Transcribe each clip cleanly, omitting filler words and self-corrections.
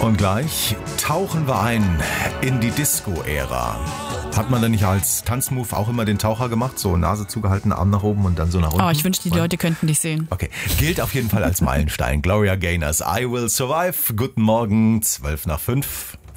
Und gleich tauchen wir ein in die Disco-Ära. Hat man denn nicht als Tanzmove auch immer den Taucher gemacht? So Nase zugehalten, Arm nach oben und dann so nach unten? Oh, ich wünschte, die Leute könnten dich sehen. Okay, gilt auf jeden Fall als Meilenstein. Gloria Gaynors I Will Survive. Guten Morgen, 5:12.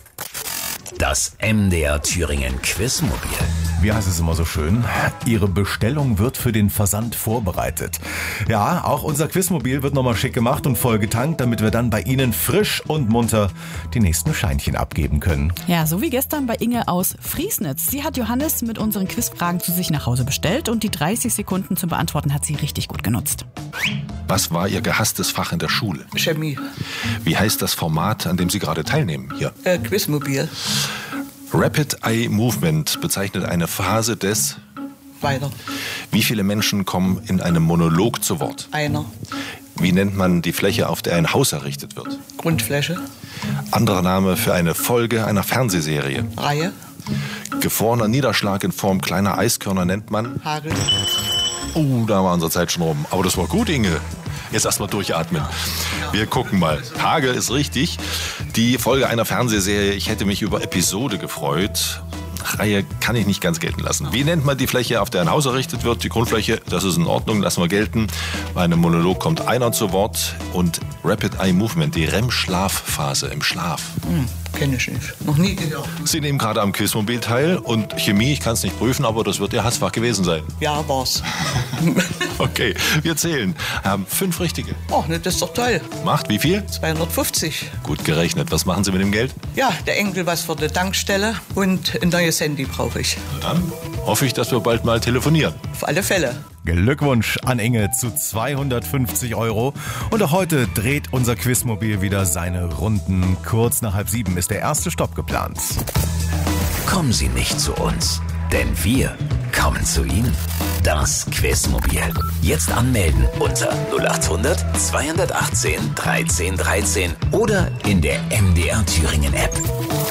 Das MDR Thüringen Quizmobil. Wie heißt es immer so schön? Ihre Bestellung wird für den Versand vorbereitet. Ja, auch unser Quizmobil wird nochmal schick gemacht und voll getankt, damit wir dann bei Ihnen frisch und munter die nächsten Scheinchen abgeben können. Ja, so wie gestern bei Inge aus Friesnitz. Sie hat Johannes mit unseren Quizfragen zu sich nach Hause bestellt und die 30 Sekunden zum Beantworten hat sie richtig gut genutzt. Was war Ihr gehasstes Fach in der Schule? Chemie. Wie heißt das Format, an dem Sie gerade teilnehmen? Hier. Quizmobil. Rapid Eye Movement bezeichnet eine Phase des... Weiter. Wie viele Menschen kommen in einem Monolog zu Wort? Einer. Wie nennt man die Fläche, auf der ein Haus errichtet wird? Grundfläche. Anderer Name für eine Folge einer Fernsehserie. Reihe. Gefrorener Niederschlag in Form kleiner Eiskörner nennt man... Hagel. Da war unsere Zeit schon rum. Aber das war gut, Inge. Jetzt erstmal durchatmen. Wir gucken mal. Hagel ist richtig. Die Folge einer Fernsehserie. Ich hätte mich über Episode gefreut. Reihe kann ich nicht ganz gelten lassen. Wie nennt man die Fläche, auf der ein Haus errichtet wird? Die Grundfläche, das ist in Ordnung, lassen wir gelten. Bei einem Monolog kommt einer zu Wort. Und Rapid Eye Movement, die REM-Schlafphase im Schlaf. Kenne ich nicht. Noch nie gehört. Sie nehmen gerade am Quizmobil teil und Chemie, ich kann es nicht prüfen, aber das wird Ihr Hassfach gewesen sein. Ja, war's. Okay, wir zählen. Haben 5 richtige. Oh, ne, das ist doch toll. Macht wie viel? 250. Gut gerechnet. Was machen Sie mit dem Geld? Ja, der Enkel was für die Tankstelle und ein neues Handy brauche ich. Dann hoffe ich, dass wir bald mal telefonieren. Auf alle Fälle. Glückwunsch an Inge zu 250 €. Und auch heute dreht unser Quizmobil wieder seine Runden. Kurz nach 6:30 ist der erste Stopp geplant. Kommen Sie nicht zu uns, denn wir kommen zu Ihnen. Das Quizmobil. Jetzt anmelden unter 0800 218 13 13 oder in der MDR Thüringen App.